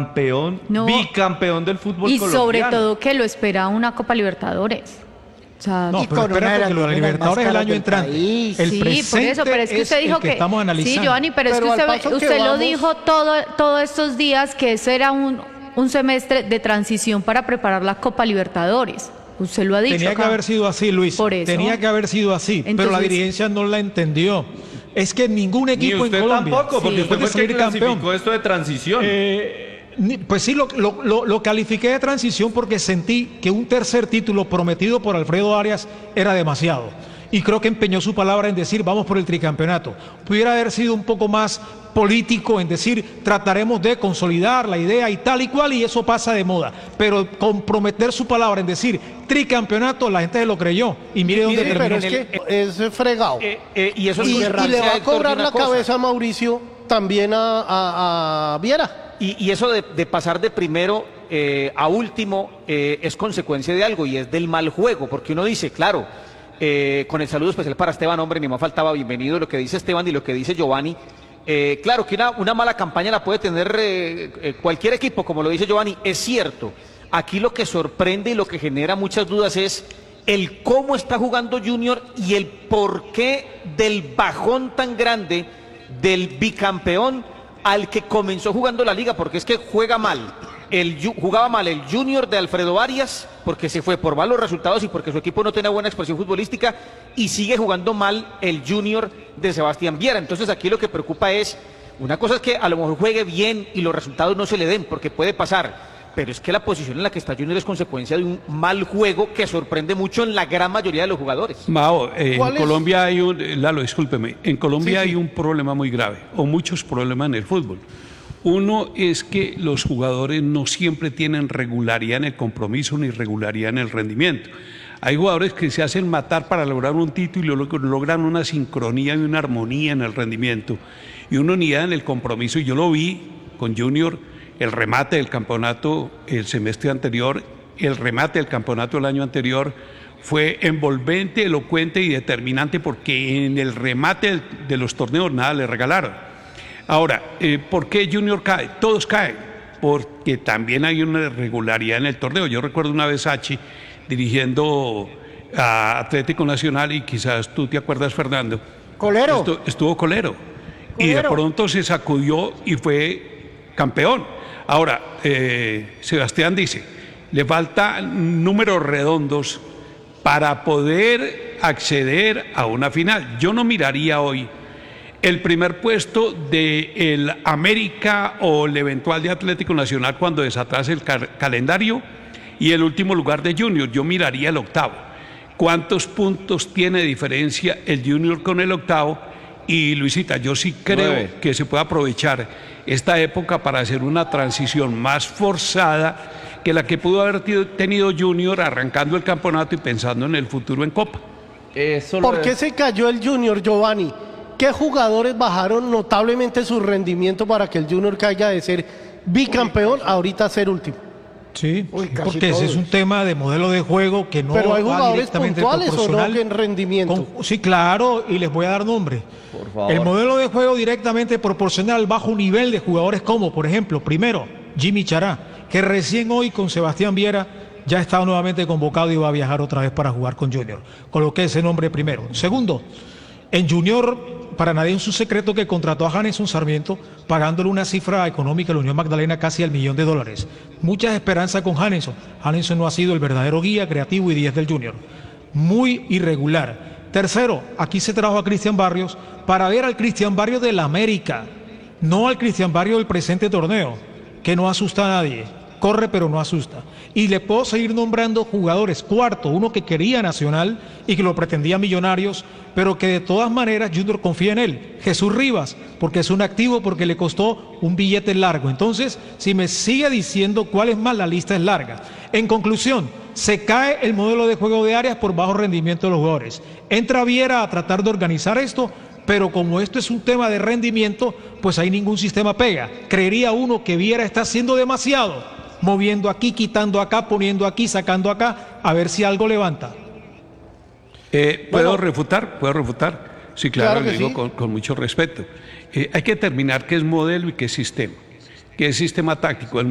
campeón, No. bicampeón del fútbol Y colombiano. sobre todo que lo espera una Copa Libertadores. O sea, No, Y pero con una espérate de las que lo de la nóminas Libertadores más el caras año del entrante. país. El sí, por presente eso, pero es que usted dijo el que estamos analizando. Sí, Giovanni, pero es Pero que al paso que usted lo vamos- dijo todos estos días que eso era un semestre de transición para preparar la Copa Libertadores. Usted lo ha dicho Tenía que acá. haber sido así, Luis. Por eso. Tenía que haber sido así, pero la Entonces- dirigencia no la entendió. Es que ningún Ni equipo usted en Colombia tampoco, porque Sí. usted fue puede el que salir clasificó campeón. esto de transición. Pues sí, lo califiqué de transición porque sentí que un tercer título prometido por Alfredo Arias era demasiado. Y creo que empeñó su palabra en decir, vamos por el tricampeonato. Pudiera haber sido un poco más político en decir, trataremos de consolidar la idea y tal y cual, y eso pasa de moda. Pero comprometer su palabra en decir tricampeonato, la gente se lo creyó. Y mire dónde Sí, pero terminó. es que es fregado. Y eso es Y cerrarse le va a Héctor, de cobrar una la cosa. cabeza a Mauricio también a Viera. Y eso de pasar de primero a último es consecuencia de algo y es del mal juego, porque uno dice, claro, con el saludo especial para Esteban, hombre, ni más faltaba, bienvenido lo que dice Esteban y lo que dice Giovanni. Claro que una mala campaña la puede tener cualquier equipo, como lo dice Giovanni, es cierto. Aquí lo que sorprende y lo que genera muchas dudas es el cómo está jugando Junior y el porqué del bajón tan grande del bicampeón al que comenzó jugando la liga, porque es que juega mal. Jugaba mal el Junior de Alfredo Arias, porque se fue por malos resultados y porque su equipo no tenía buena expresión futbolística, y sigue jugando mal el Junior de Sebastián Viera. Entonces aquí lo que preocupa es, una cosa es que a lo mejor juegue bien y los resultados no se le den, porque puede pasar, pero es que la posición en la que está Junior es consecuencia de un mal juego que sorprende mucho en la gran mayoría de los jugadores. Mao, en ¿Cuál es? Colombia hay Lalo, discúlpeme, en Colombia Sí, sí. hay un problema muy grave, o muchos problemas en el fútbol. Uno es que los jugadores no siempre tienen regularidad en el compromiso ni regularidad en el rendimiento. Hay jugadores que se hacen matar para lograr un título y logran una sincronía y una armonía en el rendimiento. Y una unidad en el compromiso. Y yo lo vi con Junior, el remate del campeonato el semestre anterior, el remate del campeonato el año anterior, fue envolvente, elocuente y determinante porque en el remate de los torneos nada le regalaron. Ahora, ¿por qué Junior cae? Todos caen, porque también hay una irregularidad en el torneo. Yo recuerdo una vez Sachi dirigiendo a Atlético Nacional y quizás tú te acuerdas, Fernando. Colero. Estuvo Colero. Y de Colero. pronto se sacudió y fue campeón. Ahora, Sebastián dice, le faltan números redondos para poder acceder a una final. Yo no miraría hoy el primer puesto del América o el eventual de Atlético Nacional cuando desatrase el calendario y el último lugar de Junior. Yo miraría el octavo. ¿Cuántos puntos tiene de diferencia el Junior con el octavo? Y Luisita, yo sí creo 9. que se puede aprovechar esta época para hacer una transición más forzada que la que pudo haber tenido Junior arrancando el campeonato y pensando en el futuro en Copa. Eso lo ¿Por qué se cayó el Junior, Giovanni? ¿Qué jugadores bajaron notablemente su rendimiento para que el Junior caiga de ser bicampeón ahorita a ser último? Sí, Uy, casi porque ese es todos. un tema de modelo de juego que no Pero hay va jugadores directamente puntuales o no proporcional que en rendimiento. Sí, claro, y les voy a dar nombre. Por favor. El modelo de juego directamente proporcional al bajo nivel de jugadores como, por ejemplo, primero, Jimmy Chará, que recién hoy con Sebastián Viera ya está nuevamente convocado y va a viajar otra vez para jugar con Junior. Coloqué ese nombre primero. Segundo, en Junior, para nadie es un secreto que contrató a Janeson Sarmiento pagándole una cifra económica a la Unión Magdalena casi al $1.000.000. Muchas esperanzas con Janeson. Janeson no ha sido el verdadero guía creativo y 10 del Junior. Muy irregular. Tercero, aquí se trajo a Cristian Barrios para ver al Cristian Barrios del América, no al Cristian Barrios del presente torneo, que no asusta a nadie. Corre pero no asusta. Y le puedo seguir nombrando jugadores. Cuarto, uno que quería Nacional y que lo pretendía Millonarios, pero que de todas maneras Junior confía en él. Jesús Rivas, porque es un activo, porque le costó un billete largo. Entonces, si me sigue diciendo cuál es más, la lista es larga. En conclusión, se cae el modelo de juego de Arias por bajo rendimiento de los jugadores. Entra Viera a tratar de organizar esto, pero como esto es un tema de rendimiento, pues ahí ningún sistema pega. Creería uno que Viera está haciendo demasiado, moviendo aquí, quitando acá, poniendo aquí, sacando acá, a ver si algo levanta. ¿Puedo refutar? ¿Puedo refutar? Sí, claro, Claro lo que digo sí. con mucho respeto. Hay que determinar qué es modelo y qué es sistema. ¿Qué es sistema táctico? El